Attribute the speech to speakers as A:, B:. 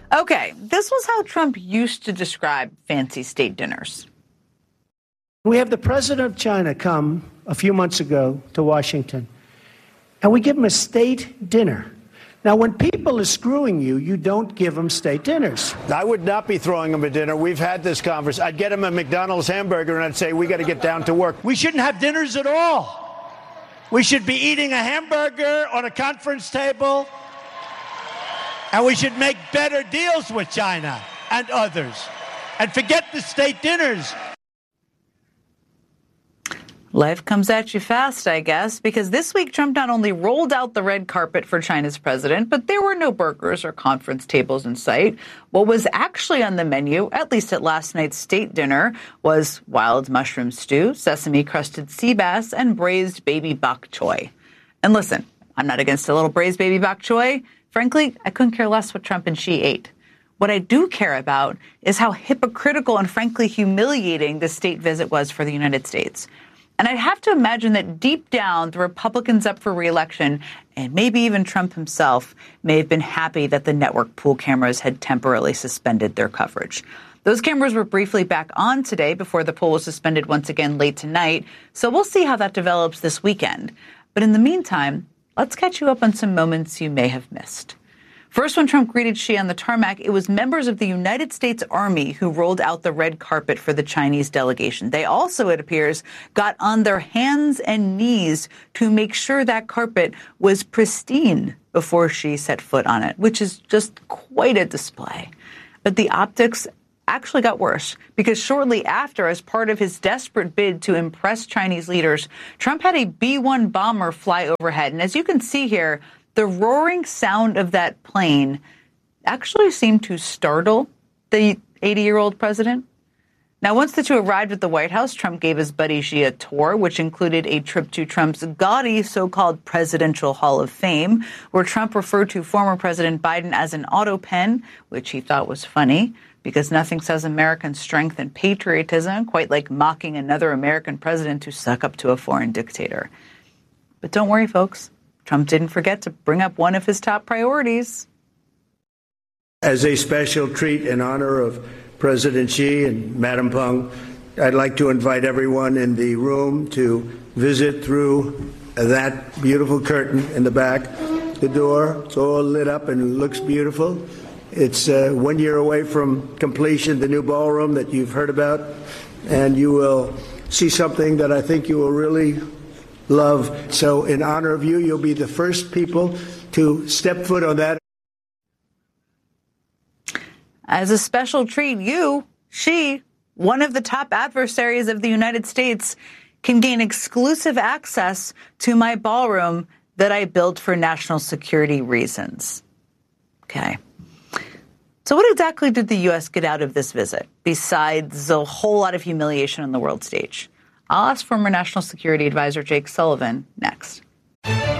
A: Okay, this was how Trump used to describe fancy state dinners.
B: We have the president of China come a few months ago to Washington, and we give him a state dinner. Now, when people are screwing you, you don't give them state dinners.
C: I would not be throwing him a dinner. We've had this conversation. I'd get him a McDonald's hamburger, and I'd say, we got to get down to work.
D: We shouldn't have dinners at all. We should be eating a hamburger on a conference table, and we should make better deals with China and others, and forget the state dinners.
A: Life comes at you fast, I guess, because this week Trump not only rolled out the red carpet for China's president, but there were no burgers or conference tables in sight. What was actually on the menu, at least at last night's state dinner, was wild mushroom stew, sesame-crusted sea bass, and braised baby bok choy. And listen, I'm not against a little braised baby bok choy. Frankly, I couldn't care less what Trump and Xi ate. What I do care about is how hypocritical and frankly humiliating this state visit was for the United States. And I'd have to imagine that deep down, the Republicans up for re-election, and maybe even Trump himself, may have been happy that the network pool cameras had temporarily suspended their coverage. Those cameras were briefly back on today before the poll was suspended once again late tonight, so we'll see how that develops this weekend. But in the meantime, let's catch you up on some moments you may have missed. First, when Trump greeted Xi on the tarmac, it was members of the United States Army who rolled out the red carpet for the Chinese delegation. They also, it appears, got on their hands and knees to make sure that carpet was pristine before Xi set foot on it, which is just quite a display. But the optics actually got worse, because shortly after, as part of his desperate bid to impress Chinese leaders, Trump had a B-1 bomber fly overhead. And as you can see here, the roaring sound of that plane actually seemed to startle the 80-year-old president. Now, once the two arrived at the White House, Trump gave his buddy Xi a tour, which included a trip to Trump's gaudy so-called Presidential Hall of Fame, where Trump referred to former President Biden as an auto pen, which he thought was funny, because nothing says American strength and patriotism quite like mocking another American president to suck up to a foreign dictator. But don't worry, folks. Trump didn't forget to bring up one of his top priorities.
C: As a special treat in honor of President Xi and Madam Peng, I'd like to invite everyone in the room to visit through that beautiful curtain in the back. The door, it's all lit up and looks beautiful. It's 1 year away from completion, the new ballroom that you've heard about, and you will see something that I think you will really love. So in honor of you, you'll be the first people to step foot on that.
A: As a special treat, you, Xi, one of the top adversaries of the United States, can gain exclusive access to my ballroom that I built for national security reasons. Okay. So what exactly did the U.S. get out of this visit, besides a whole lot of humiliation on the world stage? I'll ask former National Security Advisor Jake Sullivan next.